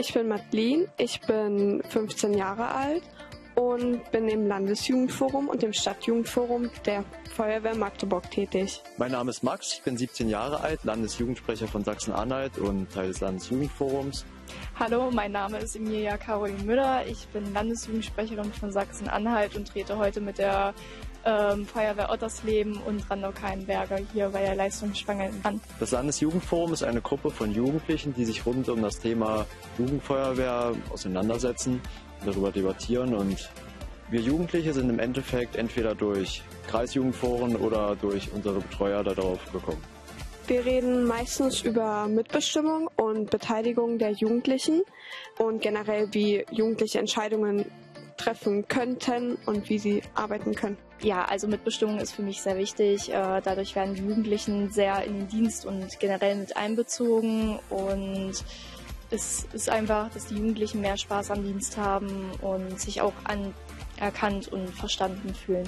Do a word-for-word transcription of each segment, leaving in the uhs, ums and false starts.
Ich bin Madeline, ich bin fünfzehn Jahre alt und bin im Landesjugendforum und im Stadtjugendforum der Feuerwehr Magdeburg tätig. Mein Name ist Max, ich bin siebzehn Jahre alt, Landesjugendsprecher von Sachsen-Anhalt und Teil des Landesjugendforums. Hallo, mein Name ist Emilia Caroline Müller, ich bin Landesjugendsprecherin von Sachsen-Anhalt und trete heute mit der ähm, Feuerwehr Ottersleben und Randau-Keinberger hier bei der Leistungsschwange an. Das Landesjugendforum ist eine Gruppe von Jugendlichen, die sich rund um das Thema Jugendfeuerwehr auseinandersetzen, darüber debattieren, und wir Jugendliche sind im Endeffekt entweder durch Kreisjugendforen oder durch unsere Betreuer darauf gekommen. Wir reden meistens über Mitbestimmung und Beteiligung der Jugendlichen und generell, wie Jugendliche Entscheidungen treffen könnten und wie sie arbeiten können. Ja, also Mitbestimmung ist für mich sehr wichtig. Dadurch werden die Jugendlichen sehr in den Dienst und generell mit einbezogen, und es ist einfach, dass die Jugendlichen mehr Spaß am Dienst haben und sich auch anerkannt und verstanden fühlen.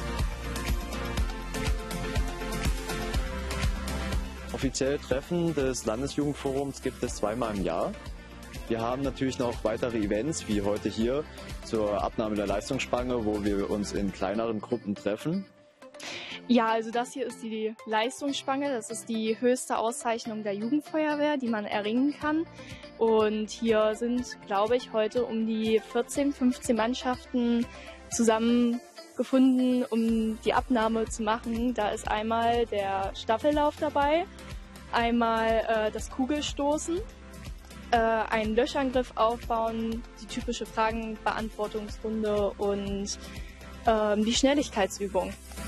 Offizielle Treffen des Landesjugendforums gibt es zweimal im Jahr. Wir haben natürlich noch weitere Events, wie heute hier zur Abnahme der Leistungsspange, wo wir uns in kleineren Gruppen treffen. Ja, also das hier ist die Leistungsspange. Das ist die höchste Auszeichnung der Jugendfeuerwehr, die man erringen kann. Und hier sind, glaube ich, heute um die vierzehn, fünfzehn Mannschaften zusammengefunden, um die Abnahme zu machen. Da ist einmal der Staffellauf dabei, einmal äh, das Kugelstoßen, äh, einen Löschangriff aufbauen, die typische Fragenbeantwortungsrunde und äh, die Schnelligkeitsübung.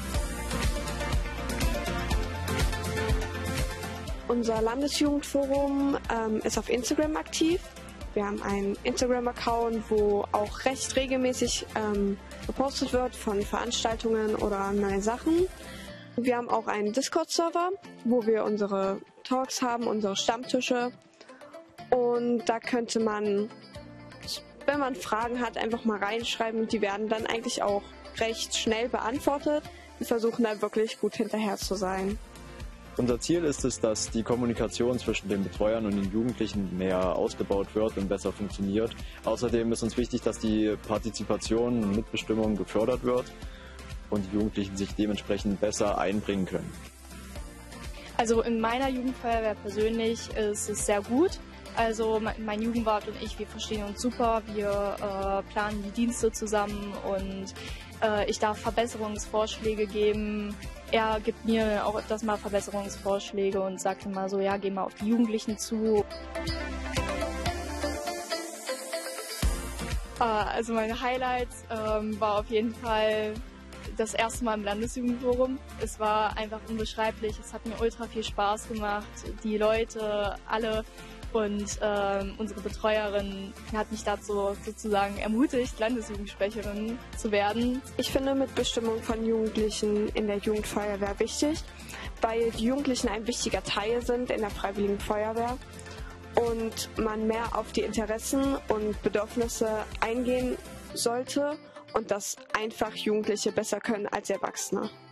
Unser Landesjugendforum ähm, ist auf Instagram aktiv. Wir haben einen Instagram-Account, wo auch recht regelmäßig ähm, gepostet wird von Veranstaltungen oder neue Sachen. Wir haben auch einen Discord-Server, wo wir unsere Talks haben, unsere Stammtische. Und da könnte man, wenn man Fragen hat, einfach mal reinschreiben, und die werden dann eigentlich auch recht schnell beantwortet. Wir versuchen da wirklich gut hinterher zu sein. Unser Ziel ist es, dass die Kommunikation zwischen den Betreuern und den Jugendlichen mehr ausgebaut wird und besser funktioniert. Außerdem ist uns wichtig, dass die Partizipation und Mitbestimmung gefördert wird und die Jugendlichen sich dementsprechend besser einbringen können. Also in meiner Jugendfeuerwehr persönlich ist es sehr gut. Also mein Jugendwart und ich, wir verstehen uns super, wir äh, planen die Dienste zusammen und äh, ich darf Verbesserungsvorschläge geben. Er gibt mir auch öfters mal Verbesserungsvorschläge und sagt immer so, ja, geh mal auf die Jugendlichen zu. Äh, also meine Highlights ähm, war auf jeden Fall das erste Mal im Landesjugendforum. Es war einfach unbeschreiblich, es hat mir ultra viel Spaß gemacht. Die Leute, alle und ähm, unsere Betreuerin hat mich dazu sozusagen ermutigt, Landesjugendsprecherin zu werden. Ich finde Mitbestimmung von Jugendlichen in der Jugendfeuerwehr wichtig, weil die Jugendlichen ein wichtiger Teil sind in der Freiwilligen Feuerwehr und man mehr auf die Interessen und Bedürfnisse eingehen sollte und das einfach Jugendliche besser können als Erwachsene.